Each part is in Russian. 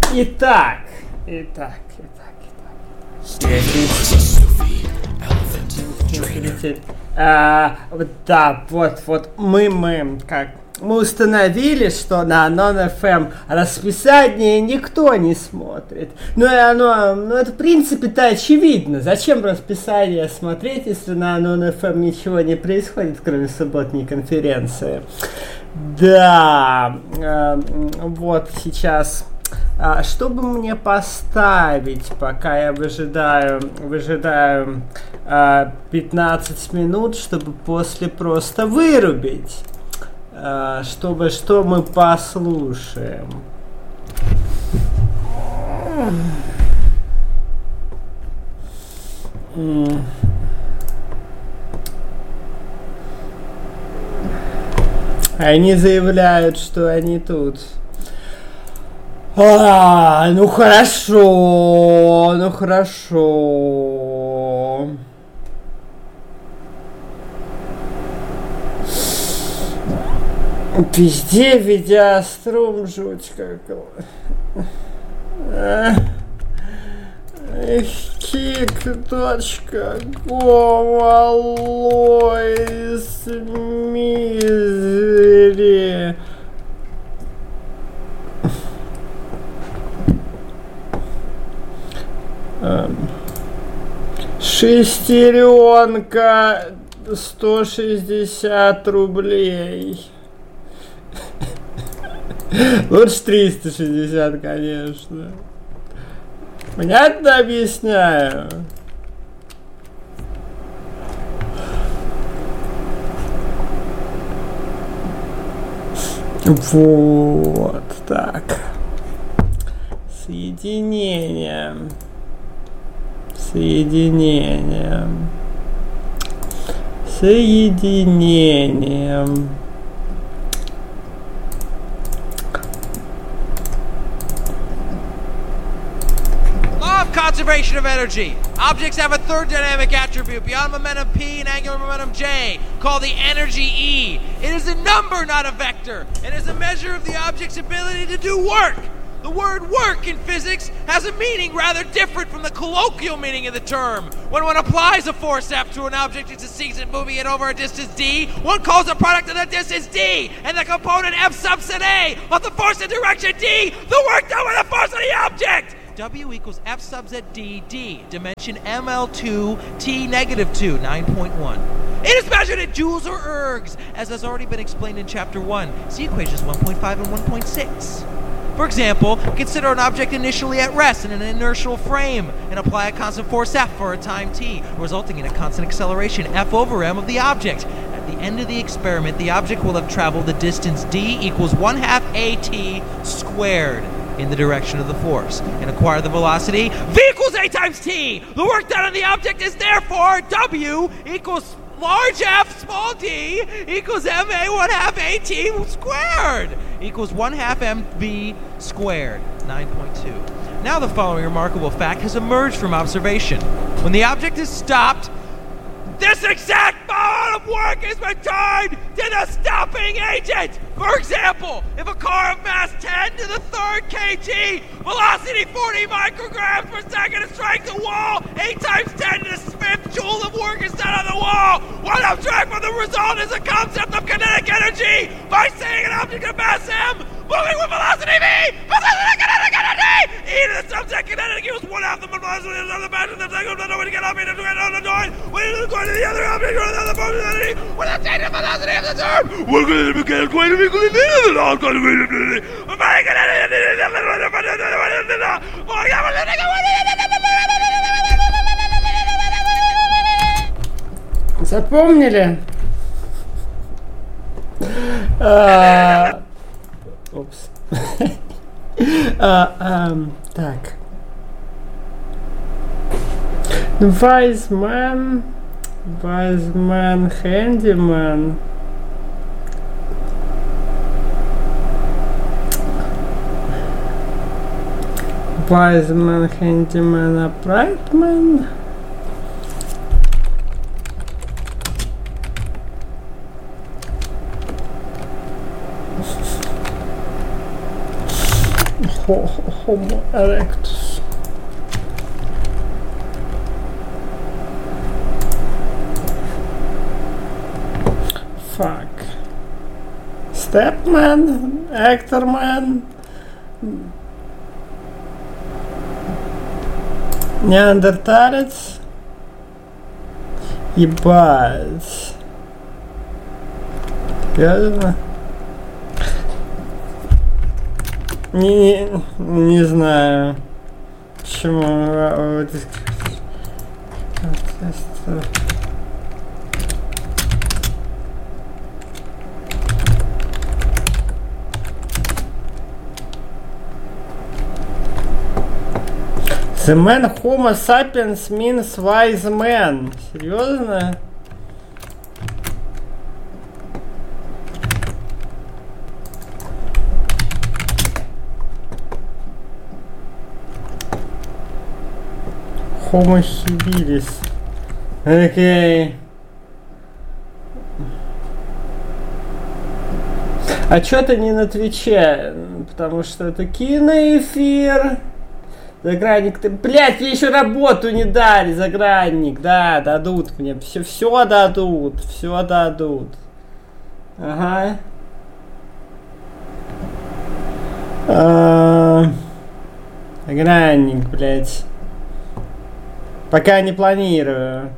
Итак. Да, вот мы установили, что на Non-FM расписание никто не смотрит. Это в принципе-то очевидно. Зачем расписание смотреть, если на Non-FM ничего не происходит, кроме субботней конференции? Да, вот сейчас... Что бы мне поставить, пока я выжидаю 15 минут, чтобы после просто вырубить? Что мы послушаем? Они заявляют, что они тут. Ну хорошо. Везде видеострум жуть какого. Kick.com Алоис Мизери. Шестеренка 160 рублей. Лучше 360, конечно. Понятно объясняю? Вот так. Соединение. Conservation of energy. Objects have a third dynamic attribute beyond momentum P and angular momentum J, called the energy E. It is a number, not a vector, and is a measure of the object's ability to do work. The word work in physics has a meaning rather different from the colloquial meaning of the term. When one applies a force F to an object and succeeds in moving it over a distance d, one calls the product of the distance d and the component F subset A of the force in direction d the work done with the force of the object. W equals F subset d d, dimension ML2 T negative 2, 9.1. It is measured in joules or ergs, as has already been explained in chapter 1. See equations 1.5 and 1.6. For example, consider an object initially at rest in an inertial frame and apply a constant force F for a time t, resulting in a constant acceleration F over m of the object. At the end of the experiment, the object will have traveled the distance d equals 1/2 at squared in the direction of the force and acquire the velocity v equals a times t. The work done on the object is therefore W equals large F small d equals ma 1/2 at squared equals 1/2 mv squared, 9.2. Now the following remarkable fact has emerged from observation. When the object is stopped, this exact amount of work is returned to the stopping agent. For example, if a car of mass 10 to the third kg, velocity 40 micrograms per second is strike the wall, 8 times 10 to the 5th joule of work is done on the wall. One abstract from the result is a concept of kinetic energy by saying an object of mass m moving with velocity v possesses a kinetic energy. E to the subset kinetic equals 1/2 the velocity of the mass of the second when you get up into the joint, when you go to the other object or the other function energy, with the change of velocity of the term. We're going to be going to be the non-conservative. Запомнили? Упс. Так. Wise man, handyman. Wise man, handyman, upright man. Homo erectus. Fuck. Stepman, Actorman, неандерталец. Ебать. Серьезно? Не знаю. Почему? The man Homo sapiens means wise man. Серьезно? Homo habilis. Окей. А чё ты не на Твиче? Потому что это киноэфир. Загранник, ты, блядь, мне еще работу не дали, загранник, да, дадут мне, все дадут, все дадут. Ага. Загранник, блядь. Пока не планирую.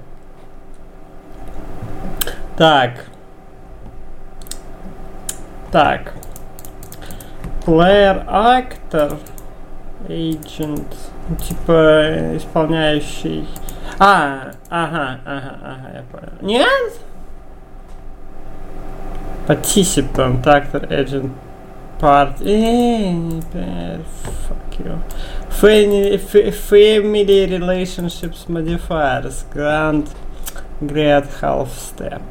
Так. Player actor. Agent, типа исполняющий. Ага, я понял. Нет? Participant, actor, agent, part. Fuck you. Family relationships modifiers. Great half step.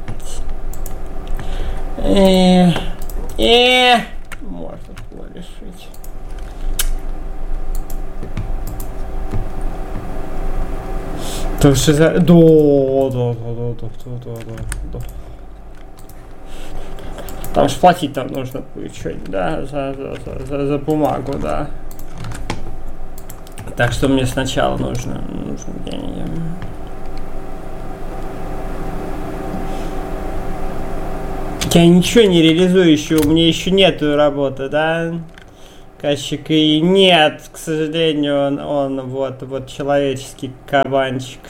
Можно было решить. То что за... Да. Там ж платить там нужно будет что-нибудь, да, за бумагу, да. Так что мне сначала нужно деньги. Я ничего не реализую еще, у меня еще нету работы, да? Качик, и нет, к сожалению, он вот человеческий кабанчик.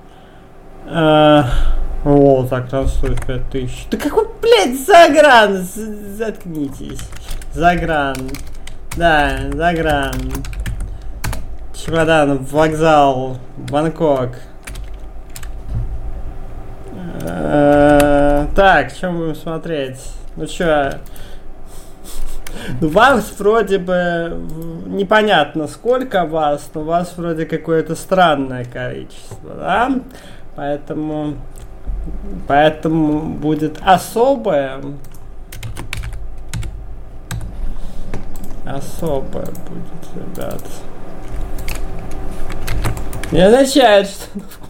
О, так, там стоит 5000. Да какой, блядь, загран? Заткнитесь. Загран. Да, загран. Чемодан, вокзал, Бангкок. Так, что будем смотреть? Ну чё? Ну вас вроде бы непонятно сколько вас, но вас вроде какое-то странное количество, да? Поэтому будет особое. Особое будет, ребят. Не означает, что...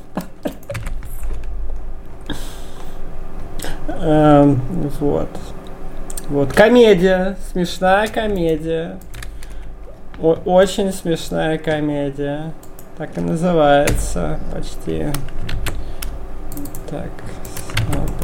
Вот, комедия, смешная комедия, очень смешная комедия, так и называется почти. Так.